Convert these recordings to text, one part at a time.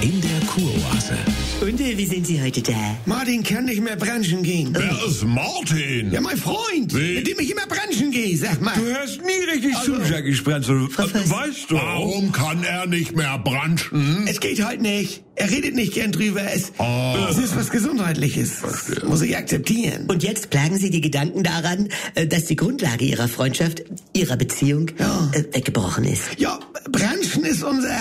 in der Kuroase. Und wie sind Sie heute da? Martin kann nicht mehr branchen gehen. Wer ist Martin? Ja, mein Freund, mit dem ich immer branchen gehe, sag mal. Du hörst nie richtig zu, Jackie Sprenzel. Weißt du? Warum kann er nicht mehr branchen? Es geht halt nicht. Er redet nicht gern drüber. Es ist was Gesundheitliches. Das muss ich akzeptieren. Und jetzt plagen Sie die Gedanken daran, dass die Grundlage Ihrer Freundschaft, Ihrer Beziehung weggebrochen ist. Ja, branchen ist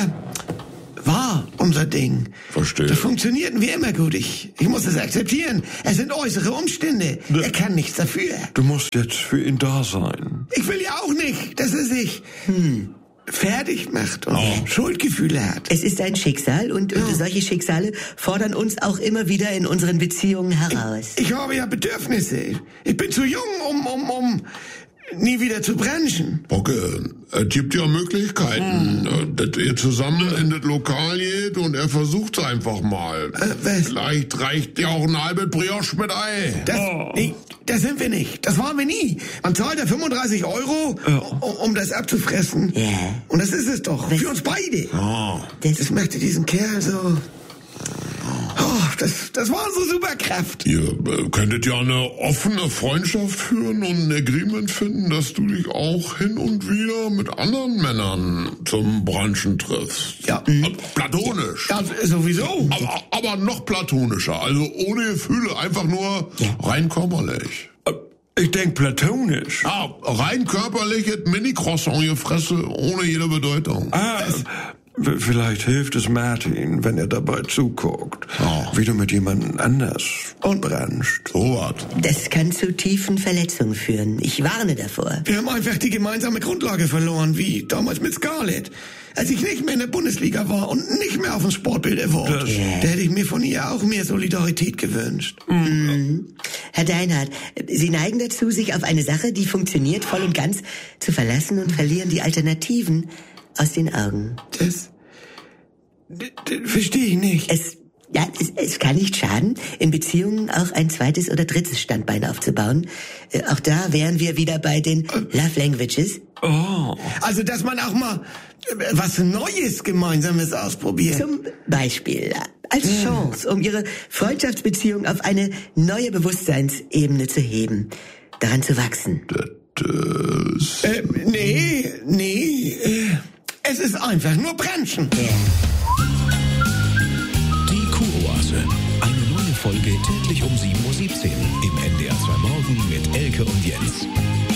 unser Ding. Verstehe. Das funktioniert wie immer gut. Ich muss es akzeptieren. Es sind äußere Umstände. Er kann nichts dafür. Du musst jetzt für ihn da sein. Ich will ja auch nicht, dass er sich fertig macht und Schuldgefühle hat. Es ist ein Schicksal und solche Schicksale fordern uns auch immer wieder in unseren Beziehungen heraus. Ich habe ja Bedürfnisse. Ich bin zu jung, um nie wieder zu branchen. Bocke, es gibt ja Möglichkeiten, dass ihr zusammen in das Lokal geht und er versucht's einfach mal. Was? Vielleicht reicht ja auch ein halbes Brioche mit Ei. Das sind wir nicht. Das waren wir nie. Man zahlt ja 35 Euro, um das abzufressen. Ja. Und das ist es doch. Für uns beide. Das möchte diesen Kerl so... Das war unsere Superkraft. Ihr könntet ja eine offene Freundschaft führen und ein Agreement finden, dass du dich auch hin und wieder mit anderen Männern zum Branchen triffst. Ja. Platonisch. Ja, sowieso. Aber noch platonischer. Also ohne Gefühle, einfach nur rein körperlich. Ich denk platonisch. Rein körperliches Mini-Croissant gefressen, ohne jede Bedeutung. Vielleicht hilft es Martin, wenn er dabei zuguckt, wie du mit jemandem anders branchst. So was. Das kann zu tiefen Verletzungen führen. Ich warne davor. Wir haben einfach die gemeinsame Grundlage verloren, wie damals mit Scarlett. Als ich nicht mehr in der Bundesliga war und nicht mehr auf dem Sportbild wurde, da hätte ich mir von ihr auch mehr Solidarität gewünscht. Herr Deinhardt, Sie neigen dazu, sich auf eine Sache, die funktioniert, voll und ganz zu verlassen und verlieren die Alternativen aus den Augen. Das verstehe ich nicht. Es kann nicht schaden, in Beziehungen auch ein zweites oder drittes Standbein aufzubauen. Auch da wären wir wieder bei den Love Languages. Also, dass man auch mal was Neues Gemeinsames ausprobiert. Zum Beispiel als Chance, um Ihre Freundschaftsbeziehung auf eine neue Bewusstseinsebene zu heben, daran zu wachsen. Nee. Es ist einfach nur branchen. Die Kuroase. Eine neue Folge täglich um 7:17 Uhr im NDR 2 Morgen mit Elke und Jens.